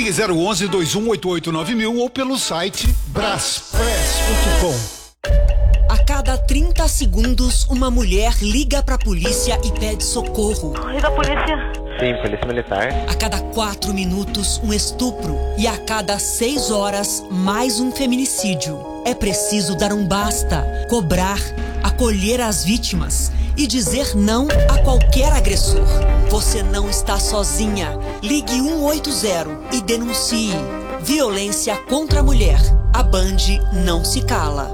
Ligue 011-2188-9000 ou pelo site braspress.com. A cada 30 segundos, uma mulher liga pra polícia e pede socorro. Liga a polícia. Sim, polícia militar. A cada 4 minutos, um estupro. E a cada 6 horas, mais um feminicídio. É preciso dar um basta, cobrar, acolher as vítimas e dizer não a qualquer agressor. Você não está sozinha. Ligue 180 e denuncie. Violência contra a mulher. A Band não se cala.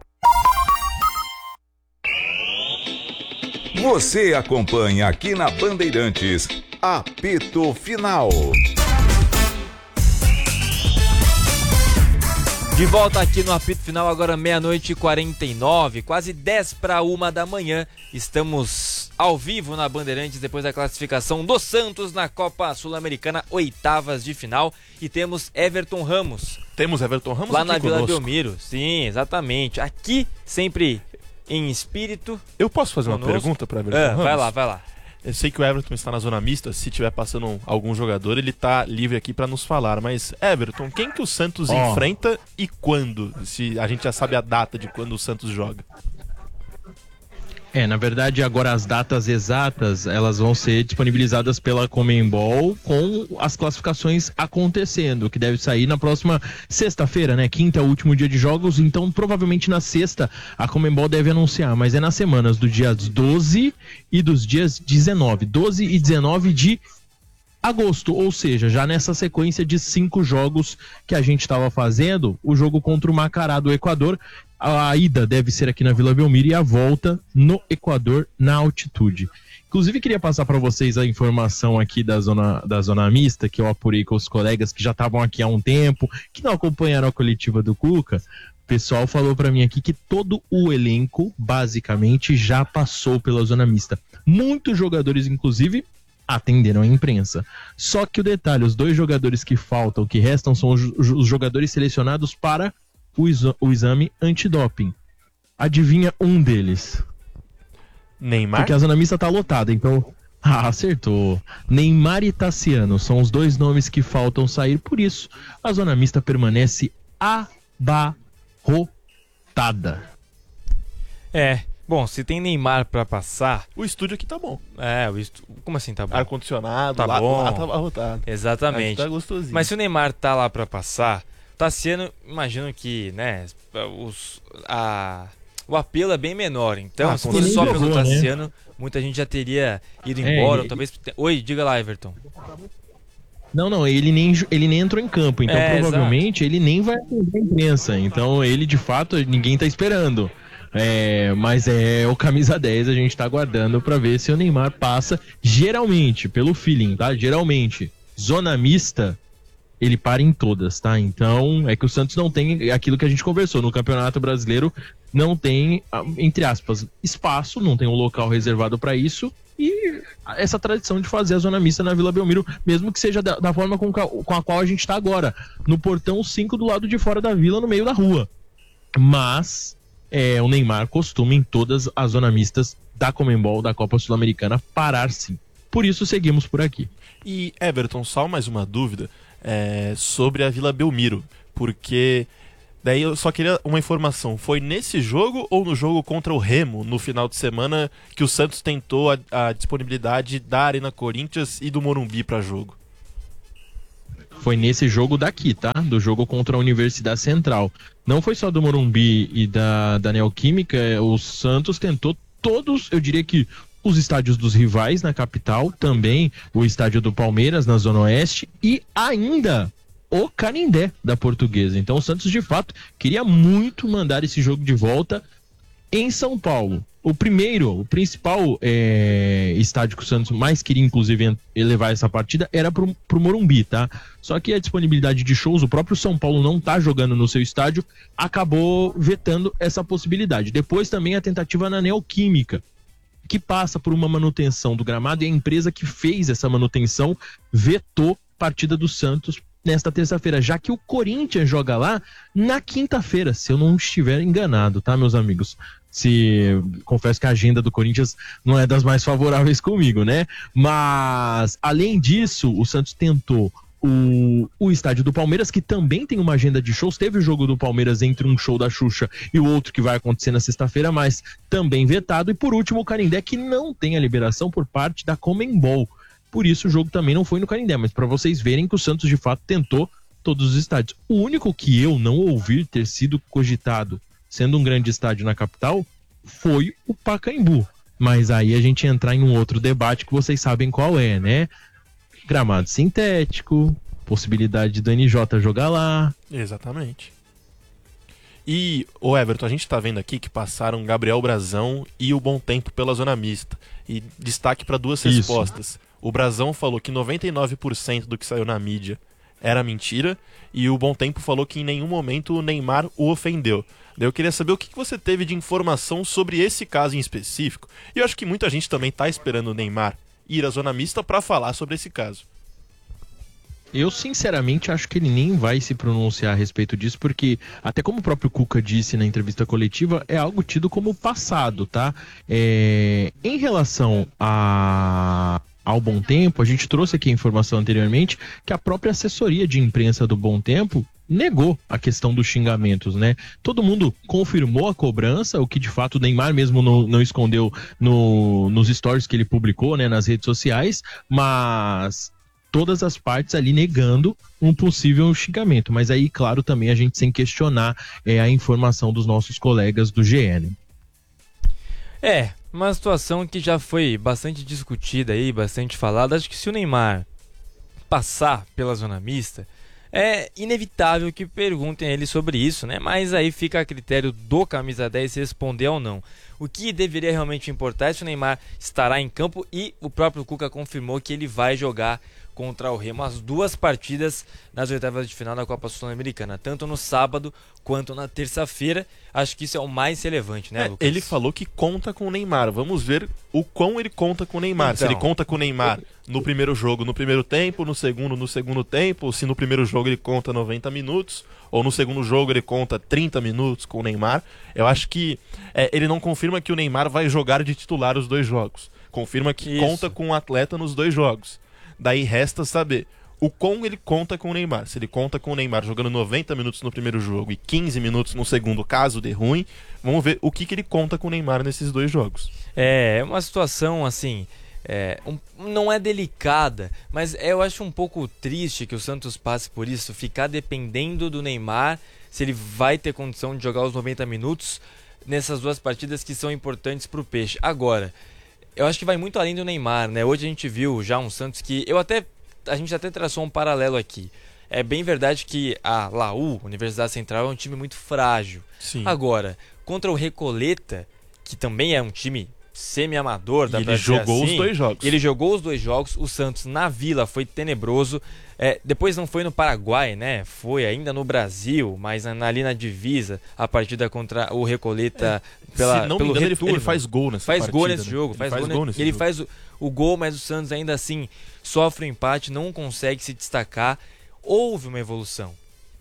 Você acompanha aqui na Bandeirantes, Apito Final. De volta aqui no Apito Final, agora 00:49, quase 10:01 da manhã. Estamos ao vivo na Bandeirantes depois da classificação do Santos na Copa Sul-Americana, oitavas de final. E temos Everton Ramos. Temos Everton Ramos lá aqui na Vila conosco. Belmiro. Sim, exatamente. Aqui, sempre em espírito. Eu posso fazer conosco. uma pergunta para Everton Ramos? Vai lá. Eu sei que o Everton está na zona mista, se tiver passando algum jogador, ele está livre aqui para nos falar. Mas, Everton, quem que o Santos enfrenta e quando? Se a gente já sabe a data de quando o Santos joga. Na verdade, agora as datas exatas, elas vão ser disponibilizadas pela Conmebol com as classificações acontecendo, que deve sair na próxima sexta-feira, né? Quinta é o último dia de jogos, então provavelmente na sexta a Conmebol deve anunciar, mas é nas semanas do dia 12 e dos dias 19, 12 e 19 de agosto, ou seja, já nessa sequência de 5 jogos que a gente estava fazendo, o jogo contra o Macará do Equador, a ida deve ser aqui na Vila Belmiro e a volta no Equador, na altitude. Inclusive, queria passar para vocês a informação aqui da zona mista, que eu apurei com os colegas que já estavam aqui há um tempo, que não acompanharam a coletiva do Cuca. O pessoal falou para mim aqui que todo o elenco, basicamente, já passou pela zona mista. Muitos jogadores, inclusive, atenderam a imprensa. Só que o detalhe, os 2 jogadores que faltam, que restam, são os jogadores selecionados para o exame antidoping. Adivinha um deles? Neymar? Porque a zona mista tá lotada, então... acertou. Neymar e Tassiano são os 2 nomes que faltam sair, por isso a zona mista permanece abarrotada. Bom, se tem Neymar pra passar... O estúdio aqui tá bom. Como assim tá bom? Ar-condicionado, tá bom. Lá tá abarrotado. Exatamente. Tá gostosinho. Mas se o Neymar tá lá pra passar, Tassiano, imagino que, né, o apelo é bem menor. Então, se fosse só pelo Tassiano, muita gente já teria ido embora. Ou talvez... Oi, diga lá, Everton. Não, ele nem entrou em campo, então provavelmente ele nem vai atender a imprensa. Então ele, de fato, ninguém tá esperando. Mas é o camisa 10, a gente tá aguardando pra ver se o Neymar passa, geralmente, pelo feeling, tá? Geralmente, zona mista, ele para em todas, tá? Então, é que o Santos não tem aquilo que a gente conversou, no Campeonato Brasileiro não tem, entre aspas, espaço, não tem um local reservado pra isso, e essa tradição de fazer a zona mista na Vila Belmiro, mesmo que seja da forma com a qual a gente tá agora, no portão 5 do lado de fora da vila, no meio da rua. Mas... o Neymar costuma em todas as zonas mistas da Conmebol, da Copa Sul-Americana, parar sim. Por isso seguimos por aqui. E Everton, só mais uma dúvida sobre a Vila Belmiro, porque daí eu só queria uma informação, foi nesse jogo ou no jogo contra o Remo, no final de semana, que o Santos tentou a disponibilidade da Arena Corinthians e do Morumbi para jogo? Foi nesse jogo daqui, tá? Do jogo contra a Universidade Central. Não foi só do Morumbi e da Neoquímica, o Santos tentou todos, eu diria que os estádios dos rivais na capital, também o estádio do Palmeiras na Zona Oeste e ainda o Canindé da Portuguesa. Então o Santos, de fato, queria muito mandar esse jogo de volta em São Paulo. O principal estádio que o Santos mais queria, inclusive, levar essa partida era pro Morumbi, tá? Só que a disponibilidade de shows, o próprio São Paulo não tá jogando no seu estádio, acabou vetando essa possibilidade. Depois também a tentativa na Neoquímica, que passa por uma manutenção do gramado, e a empresa que fez essa manutenção vetou a partida do Santos nesta terça-feira, já que o Corinthians joga lá na quinta-feira, se eu não estiver enganado, tá, meus amigos? Confesso que a agenda do Corinthians não é das mais favoráveis comigo, né? Mas, além disso, o Santos tentou o estádio do Palmeiras, que também tem uma agenda de shows. Teve o jogo do Palmeiras entre um show da Xuxa e o outro que vai acontecer na sexta-feira, mas também vetado. E por último, o Canindé, que não tem a liberação por parte da Conmebol. Por isso o jogo também não foi no Canindé, mas para vocês verem que o Santos de fato tentou todos os estádios. O único que eu não ouvi ter sido cogitado, sendo um grande estádio na capital, foi o Pacaembu. Mas aí a gente entrar em um outro debate que vocês sabem qual é, né? Gramado sintético, possibilidade do NJ jogar lá. Exatamente. E, o Everton, a gente tá vendo aqui que passaram Gabriel Brazão e o Bom Tempo pela zona mista. E destaque para duas respostas. O Brazão falou que 99% do que saiu na mídia era mentira, e o Bom Tempo falou que em nenhum momento o Neymar o ofendeu. Eu queria saber o que você teve de informação sobre esse caso em específico. E eu acho que muita gente também tá esperando o Neymar ir à zona mista para falar sobre esse caso. Eu, sinceramente, acho que ele nem vai se pronunciar a respeito disso, porque, até como o próprio Cuca disse na entrevista coletiva, é algo tido como passado, tá? Em relação ao Bom Tempo, a gente trouxe aqui a informação anteriormente que a própria assessoria de imprensa do Bom Tempo negou a questão dos xingamentos, né? Todo mundo confirmou a cobrança, o que de fato o Neymar mesmo não escondeu nos stories que ele publicou, né, nas redes sociais, mas todas as partes ali negando um possível xingamento. Mas aí, claro, também a gente sem questionar a informação dos nossos colegas do GE, né? Uma situação que já foi bastante discutida aí, bastante falada. Acho que se o Neymar passar pela zona mista, é inevitável que perguntem a ele sobre isso, né? Mas aí fica a critério do camisa 10 responder ou não. O que deveria realmente importar é se o Neymar estará em campo, e o próprio Cuca confirmou que ele vai jogar contra o Remo as duas partidas nas oitavas de final da Copa Sul-Americana, tanto no sábado quanto na terça-feira. Acho que isso é o mais relevante, né, Lucas? Ele falou que conta com o Neymar. Vamos ver o quão ele conta com o Neymar. Se ele conta com o Neymar no primeiro jogo, no primeiro tempo, no segundo tempo, se no primeiro jogo ele conta 90 minutos, ou no segundo jogo ele conta 30 minutos com o Neymar. Eu acho que ele não confirma que o Neymar vai jogar de titular os dois jogos. Confirma que conta com o atleta nos dois jogos. Daí resta saber o quão ele conta com o Neymar. Se ele conta com o Neymar jogando 90 minutos no primeiro jogo e 15 minutos no segundo, caso dê ruim, vamos ver o que ele conta com o Neymar nesses dois jogos. É uma situação assim, não é delicada, mas eu acho um pouco triste que o Santos passe por isso, ficar dependendo do Neymar, se ele vai ter condição de jogar os 90 minutos nessas duas partidas que são importantes para o Peixe. Agora, eu acho que vai muito além do Neymar, né? Hoje a gente viu já um Santos que a gente até traçou um paralelo aqui. É bem verdade que a Laú, Universidade Central, é um time muito frágil. Sim. Agora, contra o Recoleta, que também é um time semi-amador, ele jogou os dois jogos. Ele jogou os dois jogos. O Santos na Vila foi tenebroso. Depois não foi no Paraguai, né? Foi ainda no Brasil, mas ali na divisa, a partida contra o Recoleta Se não me engano, ele faz gol nessa partida. Faz gol nesse jogo. Ele faz o gol, mas o Santos ainda assim sofre o empate, não consegue se destacar. Houve uma evolução.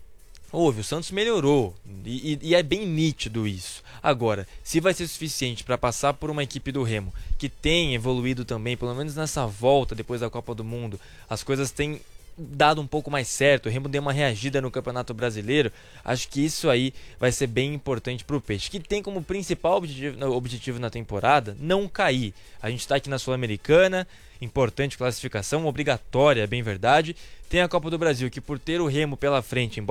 O Santos melhorou e é bem nítido isso. Agora, se vai ser suficiente para passar por uma equipe do Remo que tem evoluído também, pelo menos nessa volta depois da Copa do Mundo, as coisas têm dado um pouco mais certo, o Remo deu uma reagida no Campeonato Brasileiro. Acho que isso aí vai ser bem importante para o Peixe, que tem como principal objetivo na temporada não cair. A gente está aqui na Sul-Americana, importante classificação, obrigatória, é bem verdade. Tem a Copa do Brasil, que por ter o Remo pela frente, embora